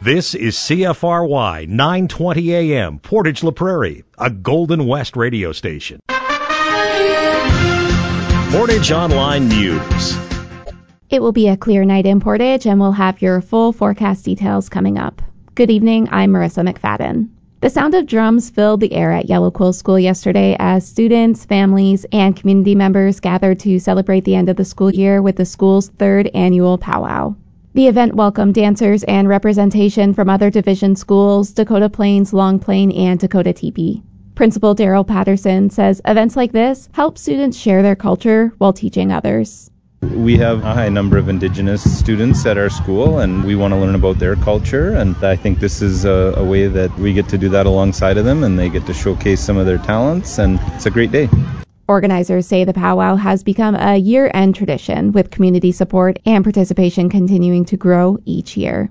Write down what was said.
This is CFRY 920 AM, Portage La Prairie, a Golden West radio station. Portage Online News. It will be a clear night in Portage, and we'll have your full forecast details coming up. Good evening, I'm Marissa McFadden. The sound of drums filled the air at Yellow Quill School yesterday as students, families, and community members gathered to celebrate the end of the school year with the school's third annual powwow. The event welcomed dancers and representation from other division schools, Dakota Plains, Long Plain, and Dakota Teepee. Principal Daryl Patterson says events like this help students share their culture while teaching others. We have a high number of Indigenous students at our school, and we want to learn about their culture, and I think this is a way that we get to do that alongside of them, and they get to showcase some of their talents, and it's a great day. Organizers say the powwow has become a year-end tradition, with community support and participation continuing to grow each year.